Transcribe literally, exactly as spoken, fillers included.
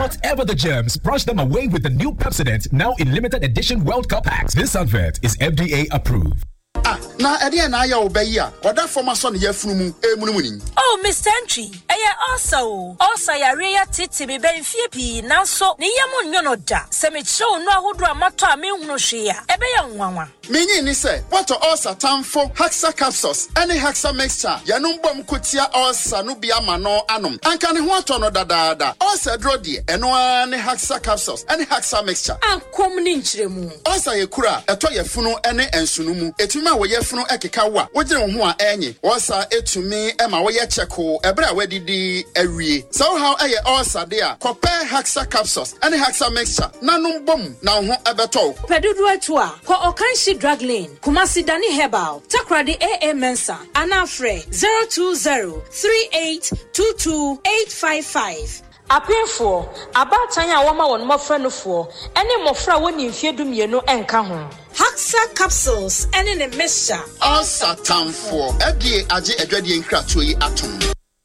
Whatever the germs, brush them away with the new Pepsodent, now in limited edition World Cup packs. This advert is F D A approved. Ah, na ade na ya obeya. Oda forma so na yafunu mu emunumuni. Oh, Mister Entry. Eye also. Also ya reya titi me ben fie pi nanso ne yam nyo no da. Se me chew no ahodo amato a me hunu hwe a. Ebe ya nwanwa. Menyi ni se, what also tamfo Haxa capsules, any Haxa mixture. Ya no bom kotia also no bia ma no anom. Anka ne ho ato no dadaada. Also draw die, eno ani Haxa capsules, any Haxa mixture. Ankom ni nkyeremu. Also ye kura, eto ye funu ene ensunu mu. Etuma wo ye funu ekeka wa. Wo gire ho a enye. Also etumi e ma wo ye cheko, ebra wadidi awie. So how eye also there. Compare Haxa capsules, any Haxa mixture. Nanum bom na ho ebeto. Pedudu atua, ko okanshi Drug Lane, Kumasi Dani Herbal, Takradi A A Mensa, Anafre zero two zero three eight two two eight five five. Apefo, abatanya wama won mofra no fo, ene mofra woni mfie dumienu enka ho. Haxa capsules, ene ne mixture. All satam for F D A age adwade nkratoyi atom.